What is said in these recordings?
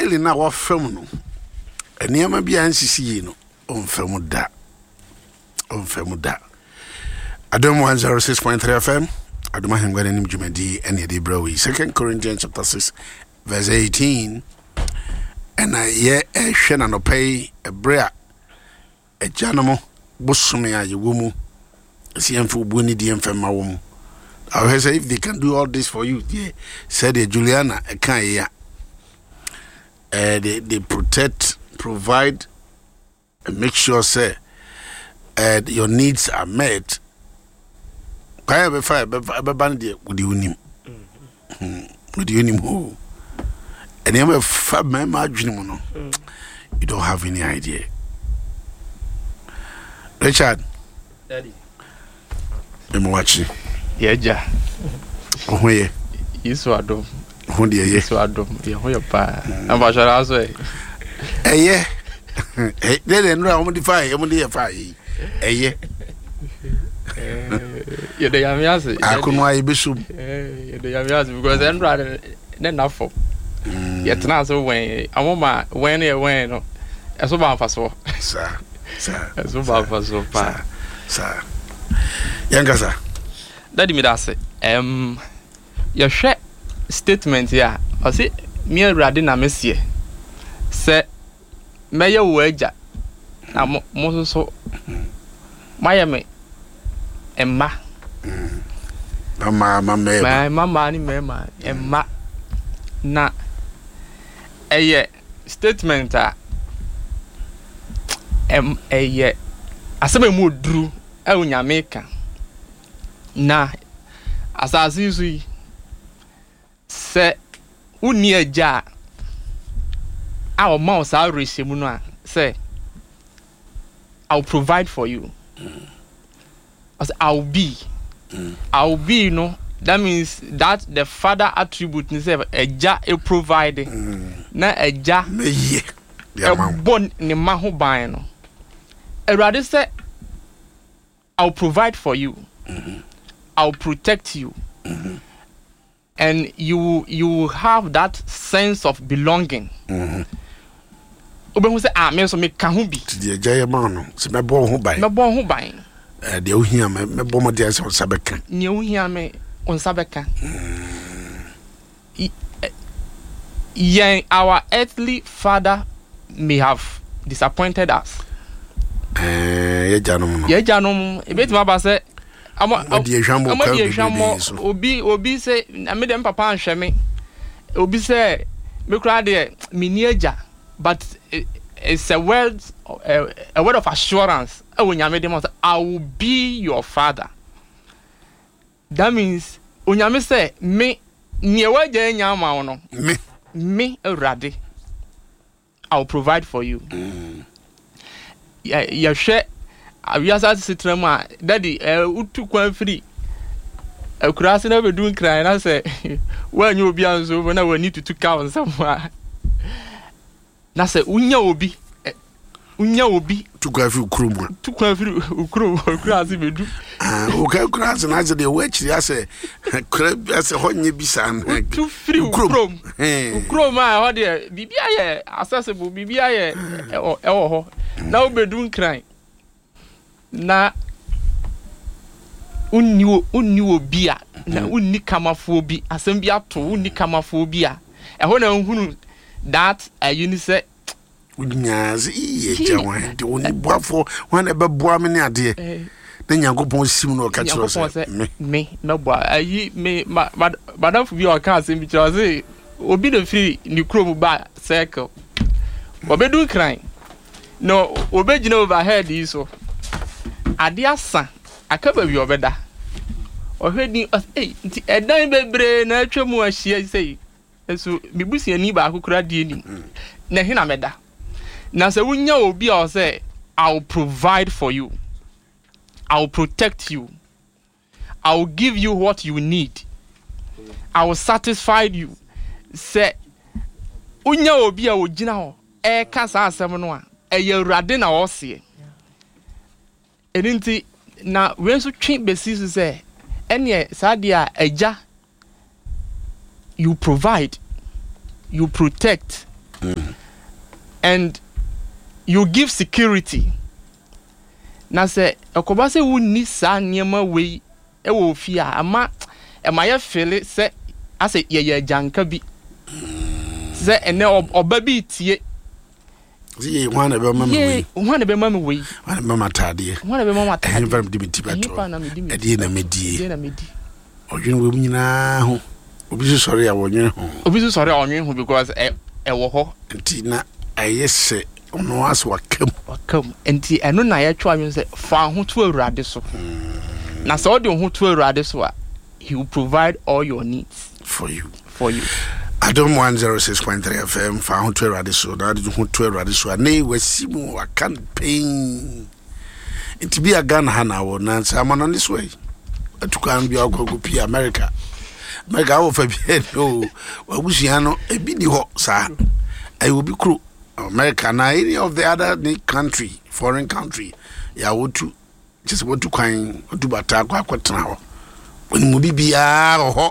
family na wa fam no enema bia nsisi no on fam da Adam 106.3 FM Aduma hengwana nim djumadi ene de brawi 2 Corinthians chapter 6 verse 18 and ye hwe na no pay ebra ejanomo bosome aye womu siemfu boni di emfema womu. I say if they can do all this for you, yeah, said Juliana, can they protect, provide, and make sure say your needs are met. Kaya be fire be bandi with you nim. With you nim who? And you have a imagine you don't have any idea. Richard, Daddy, I'm watching. Yeah. Oh yeah. Iswadom. Oh dear, yes. Iswadom. Yeah, pa. I'm about to ask you. Yeah. Hey, then no, I'm defy. I'm the fire. Yeah. Yeah, they are me. I couldn't why be so. Yeah, they are me because then rather than not for. Yet now so when I want my when no. That's what I'm for so. Sir. That's what I'm for so pa. Sir. Younger sir. Daddy me that say your share statement here I say me awurade na me sie say meye wo agya na mo so maye me emma mama ni mema emma na eye statement a eye asema mu duru e unyame ka na asasi sui se uni eja a o ma o sa resemu no a say I'll provide for you. As I'll be no that means that the father attribute himself eja e providing na eja me ye bon ni ma ho ban no Erade say I'll provide for you. I'll protect you. And you have that sense of belonging. Obe say me so me ka ho bi. The eja ma no se me bo ho ban. Me bo ho ban. De ohia me bo mo de se sabeka. Ni ohia me on sabeka. Our earthly father may have disappointed us. Ye janom e betima ba say obi say me dem papa anhwe me obi say me kura de me ni agya but it's a word of assurance I will be your father. That means onyame say me ni ewaja nya ma no me Erade I will provide for you. Ya share abiasa sitrema daddy utu kwan free akurase na be do nkran na say when you obi anzo na we need to count somewhere na say unya obi to go free ukrum akurase be do okay akurase na say the watch ya say akurase honye bisan to free ukrum a ho de bibia ye accessible bibia ye ewo ho na obedu nkran na unni obi a na unni kamafo bi asem bi ato unni kamafo bi a eho na nhunu that ayuni say unyaze iye jawan de oni boafo wan ebe boa me ne ade na nyankopon sim no ka kiro say me na boa ayi me madam bi o ka asem bi kiro say obi de free ni krom ba circle obedu nkran no obegina overhead yi so ade asa akaba bi obeda ohwedi nti edan bebre na atwemu ahia sei eso bibusi ni ba akokura die ni na hina meda na se wunya obi a say I'll provide for you, I'll protect you, I'll give you what you need, I will satisfy you. Say unya obi a ogina ho ka sa asem no a Erade na o se eninti na we so twen besi so say ene sade a agya you provide, you protect, and you give security. Na say ekoba say wonni sa niema wei e wo fi a ama e ma ye feel say ase ye janka bi say ene oba bi tie see one be mama wei one be mama wei one mama tade one be mama tade e very dimiti bato e die na medie odwene we nyina ho obi so sorry a wonwene ho because e wo ho nti na ayese ono as wakam enti eno na ye twa anwen say fa ho to awurade so na so de ho to awurade so a he will provide all your needs for you Adom 106.3 FM fa ho to awurade so da de ho to awurade so na wasimu wakan pain enti bi aga na na wo na sa amano ni so yi atukan bi agogo pi America wo fa bi no wagusia no ebi ni ho sa I will be crew America na any of the other country, foreign country, ya wotu just want to kind to bata kwa kwatena ho. When mu bibia ho.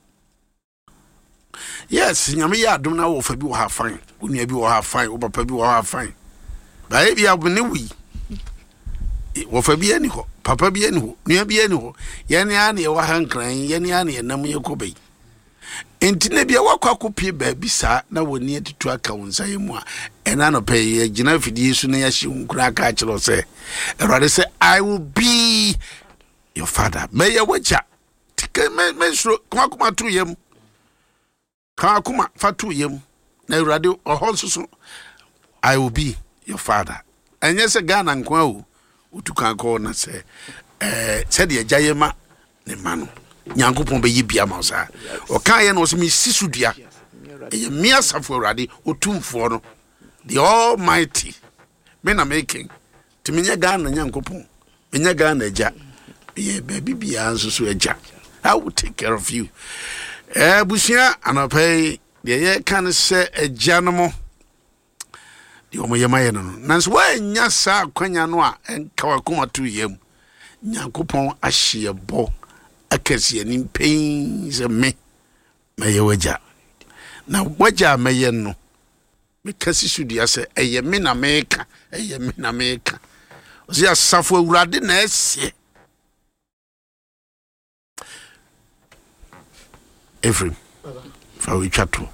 Yes, nyame ya adom na wo fa bi wo ha fine. Onua bi wo ha fine, wo papa bi wo ha fine. Ba e bia bo ne wi. Wo fa bi ani ho, papa bi ani ho, nua bi ani ho. Ye ne a na ye wa hankran, ye ne a na ye nam ye kobai. Enti na bia wakwa kopie ba bi sa na woni atitu aka wonsa yemu a ena no pay gina fidie su na ya hye nkura aka kiro se erade se I will be your father me ye wacha tike me suro kuma tu yem ka kuma fatu yem na erade ohosusu I will be your father enye se Ghana nkwa o utukan ko na se se de agayema ne manu Nyankopon be yibia mausa o kan ye no so mi sisudua e me asafo awurade otumfo no the almighty me na making to me nya na Nyankopon me nya Ghana eja ye baby bia nso so eja I will take care of you busia anopai de ye kan se eja no mo de o mo ye maye no nanso wa nya sa kwanya no a enka wa kuma tu yem Nyankopon ahye bo akasi ani pain ze me ye waja na waja me ye no me kasi sudua se eye me na meka o se asafo awurade na ese Ephraim fa we chato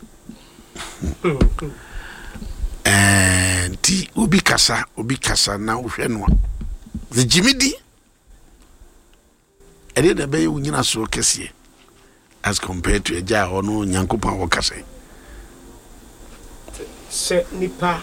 ti obi kasa na uhwe no the jimidi ede da be unyina so kese as compared to eja ono Nyankopon wo kase se nipa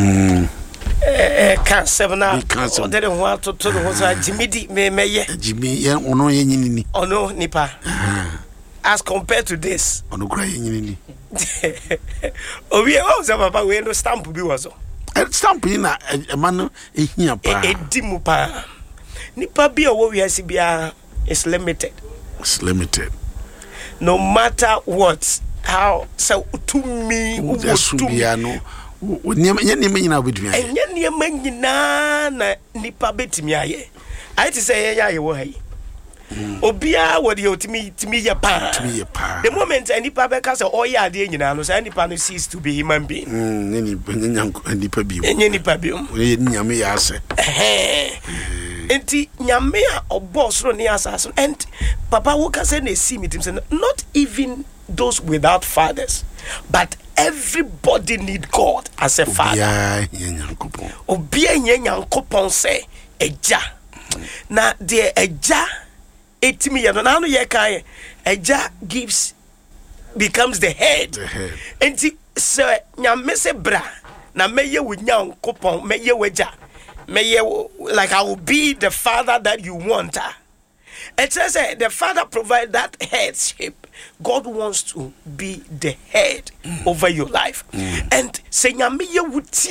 kan sevna ode de ho to the ho sa jimidi meye jimi ye ono ye nyinini ono nipa as compared to this ono kura ye nyinini obi o za papa we no stamp bi wazo stamp ni na man ehia pa edimu pa nipa bi o wo wiase bia is limited. It's limited. No matter what, how so to me, Ubiano, Nyana between and Nyana na nipa betimiaye. I to say, yeah, you were. Obia, what you to me your pa. The moment any papa cast all ya dear, you know, any pan cease to be human being. Any pabium, any pabium, Yami answer. Enti nyamea oboss ro ni assassin and papa wo ka say na see me tim say not even those without fathers but everybody need God as a father obia nyankopon say eja na de eja etimi ye no na no ye kan eja becomes the head enti say nyame se bra na meye wo nyankopon meye weja like I will be the father that you want. It says the father provide that headship. God wants to be the head over your life. And say nyamiye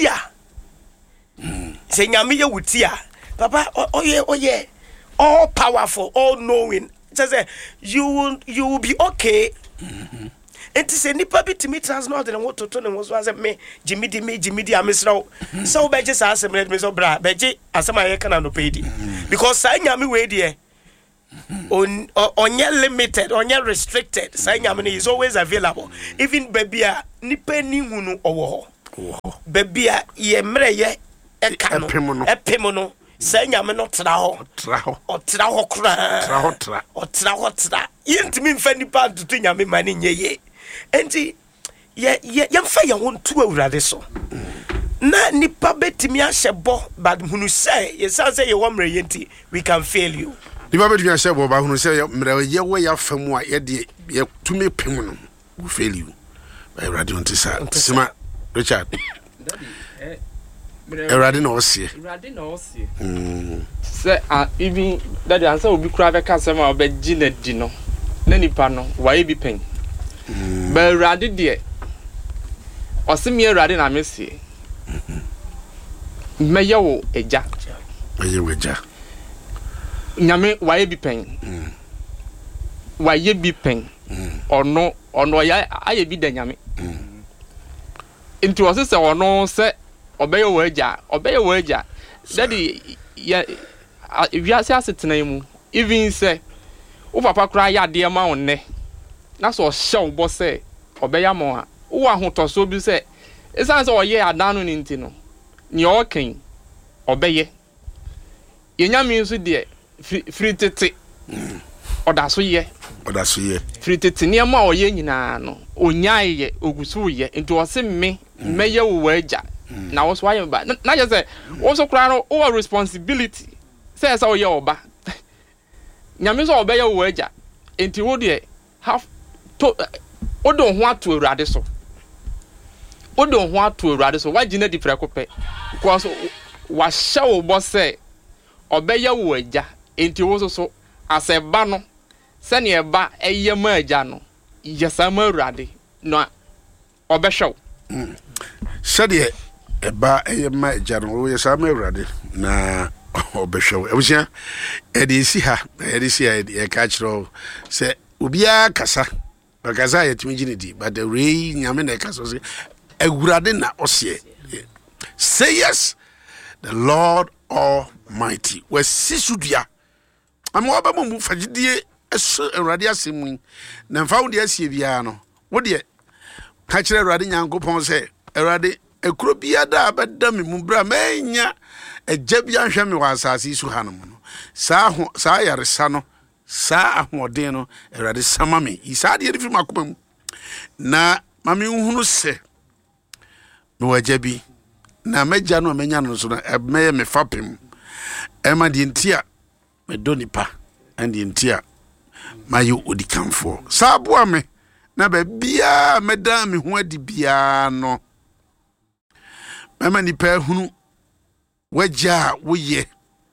wutia. Papa, oh yeah, all powerful, all knowing. It says you will be okay. And to say nipa bi timi translate na woto to ne wo so me jimidi amesra so be je sa asem me so bra be je asem aye kana no pedi because sa nyame we de onye limited onye restricted sa nyame is always available even baby a nipa ni hunu owo Bebia ye mre ye eka no epem no sa nyame no tra ho kra yentimi mfa nipa tutu nyame mani nyeye enti ye mfa ye ho ntu awurade so na nipa betimi ahyebo but hunu say ye say ye wo mre yenti we can fail you nipa betimi ahyebo ba hunu say mre ye wo ya famu a ye de ye tumi pem no we fail you by radio ntisa sima Richard Eradi no see. Say even that answer will be cry be kasema obe gina di no. Na nipa no why be pen. But Eradi de osimi Eradi na me see. Meye wo eja. Meye wo eja. Nyame why be pen. Why be pen. Ono ya aye bi da nyame. Into was say ono say obey wager daddy ya we are sitting mu even say o papa kra ya de ma wonne na so hyew bo say obey mo ha wo ahotoso bi say esan say oye adanu ni ntino ni o kan obey yenya mi nso de free tete odaso ye free tete ni ma oye nyina no onyaye ogusu ye into o se meye wo wager na was why ba na just say also cry no our responsibility say say oye oba nyame so obey wo agya enti wo de have to odo ho ato awurade so wa gina di prekope because wa hye wo bo say obey wo agya enti wo so aseba no se ne eba eye ma agya no yesa ma awurade no obehwe Shade eba eyema ejano ye sama awurade na obehwew ebusia edisi ha e ka kiro se obia kasa bakaza yetimi ginidi but the way nyame na kasa se awurade na ose say yes the Lord Almighty we sisudua amwa ba mu fagidie eso awurade asemu na mfa wo de asie bia no wo de ka kire awurade nyankopon se awurade ekuro bia da abeda me mu bra manya eja bia hwe me wasase su hanom no saa yaresa no saa ahoden no awurade sama me isa de rifi makoma mu na mame hunu se no waja bi na meja no menya no so na meye me fapem ema de ntia me donipa ande ntia mayo odikamfo saa boa me na ba bia meda me ho adi bia no mama ni pa hunu waja woye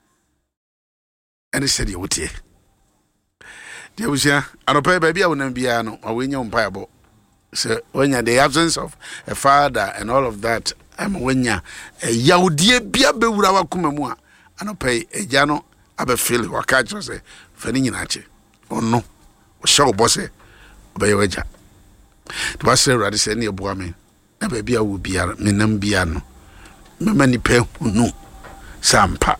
ene se de wotie de wusia anopa ba bia wona bia no awenya umpa bo so wenya the absence of a father and all of that wenya yaudie bia bewura wakoma mu a anopa eja no abefeel wakacho se fani nyina che onno o show bosse obaye waja to was ready say ne boa me na ba bia wo bia menam bia no mama ni pe hunu sampa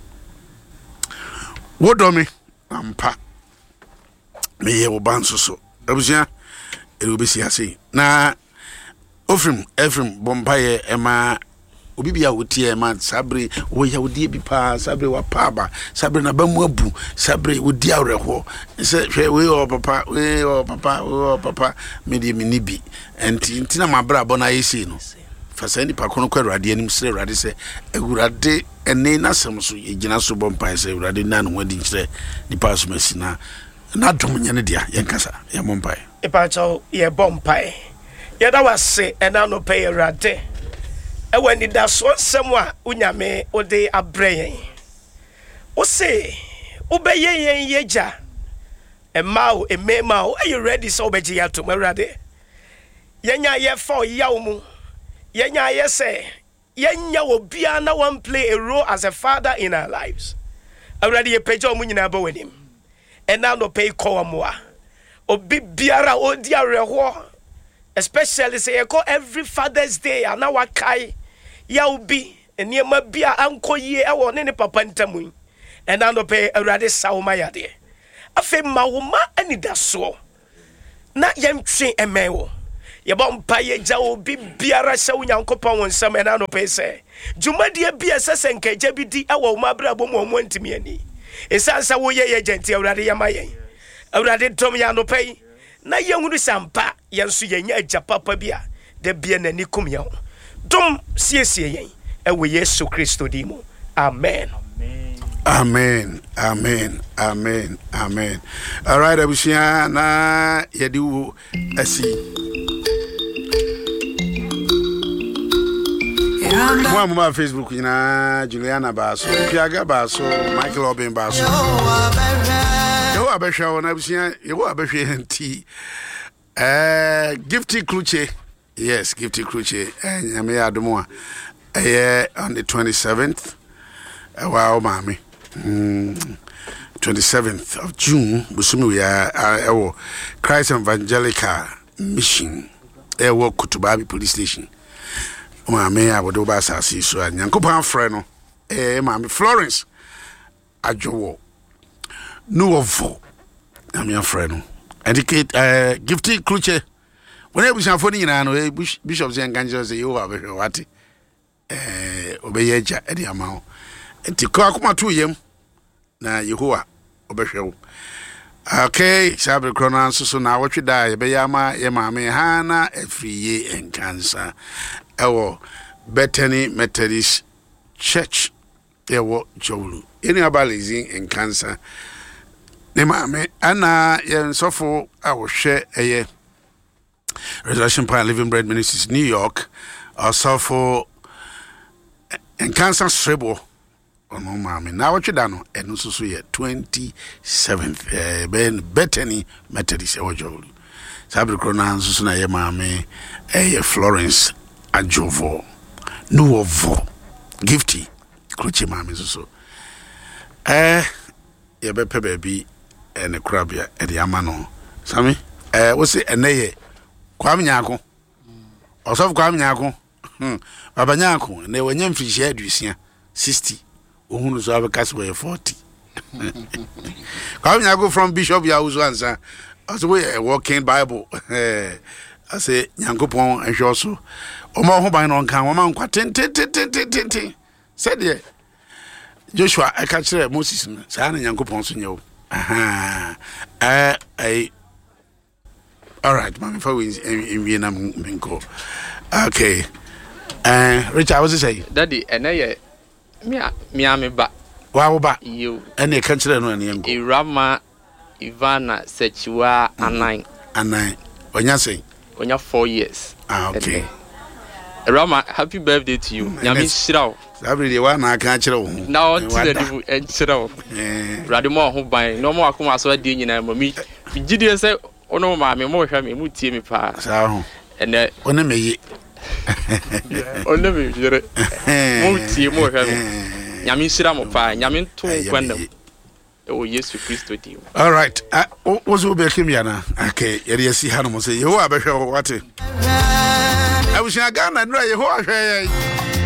wodomi ampa me ye wo banso so abusia erubesi ase na Efrem bompaye ema obi bia wotie ema sabre wo ya wodie bi pa sabre wa pa ba sabre na bamu abu sabre wodi awreho se hwe we o papa me di minibi enti na mabra bona yesi no fasani pa kono kwa awurade anim sire awurade se awurade ene na sem so yegina so bompaye se awurade na no wadi nkire ni pa so masina na dom nyane dia yenkasa ye bompaye e pa cho ye bompaye ye da wase ena no pay awurade e wani da so nsem a unyame ode abrɛyen o se obeye yeja emao ememao are you ready so obeje ya to awurade yenya ye for yawo mu yenya ye say yenya obia na one play a role as a father in our lives awurade ye pejo mu nyina ba wanim and now no pay call moa obi biara odi areho especially say every Father's Day and now wakai ya ubi eniema bia anko ye ewo ne papa ntamu and now no pay awurade sawoma yade afi mawoma ani daso na yentwe emewo yɛbɔ ye gya obi biara hyɛ wo Nyankopɔn wo nsɛm ɛna no pɛ sɛ dwumadie bia sɛ sɛ nkagya bi di ɛwɔ wo mabrabɔ mu ɔmo ntimi ani ɛsiane sɛ woyɛ yɛ gyanti Awurade yɛma yɛn Awurade dɔm yɛ anɔpa yi na yɛhunu sampa yɛn so yɛnyɛ agya papa bi a da bia n'ani kum yɛn ho dɔm siesie yɛn ɛwɔ Yesu Kristo din mu amen. Amen, amen, amen, amen. All right, abusia na yediwo asi. Mwa Facebook ina Juliana Baso, Piaga Baso, Michael Obin Baso. Yo abehwa wona abusia, yo abehwe nti. Gifty Kluche. Yes, Gifty Kluche. Nyame adomo a. On the 27th. Wow, mami. 27th of June, we are Christ Evangelical Mission, Kutubabi Police Station. Mammy, I would over Sassi, so and Yankopan Freno, Mammy Florence, Ajowo, no of I'm your friend. Educate, Gifty Kluche. Whenever we are funny in an Bishop's and Ganjos, you are very what Obeyeja, Eddie Amao. Nti kwa kuma tu yem na Yehowa obehwe. Okay, sabe krona so na wotwe da ye be yama ye maame hana afriye enkansa ewo Bethany Methodist Church ewo Jowlu eni abalizin enkansa ne maame ana ye nsofo awohwe eye Resurrection Power Living Bread Ministries New York osofo enkansa srebo ono mama na wotwe da no eno so ye 27th ben Bethany Methodist Ojolu sabre krona so na ye mama Florence Ajovo Nuovo Gifty Kluche mama so ye be pe baby ene krabia e de ama no sami wo se eneye kwam nyaako osof kwam nyaako baba nyaako ne wanya mfishi adusia 60 ohunu so abekas we 40 kwam nyaako from Bishop Yawuzu ansa also we walking Bible I say Nyankopon ehwe so omo ho ban no nkan wo man kwa ten said ye Joshua aka kire Moses no sa na Nyankopon so nyew all right mama for we in Vienna minko okay Richard was say daddy eneye me ba wa wo ba you ene ka kire no ene yanko Irama Ivana Sechiwa anan onya say onya 4 years okay Irama happy birthday to you nyame shiraw sabri de wa na ka kire wo na o ti de shiraw rade mo ho ban no mo akoma so ade nyina mami gidie say ono ma me mo hwa me mu tie me pa sa ho ene ono meyi ono me jere mo tie mo hwa me nyame shira mo pa nyame to kwandam oh Yesu Kristo di all right was we be kim yana okay yeri si hanu mo say Yehowa be hwe wo wate I wish I Ghana no Yehowa hwe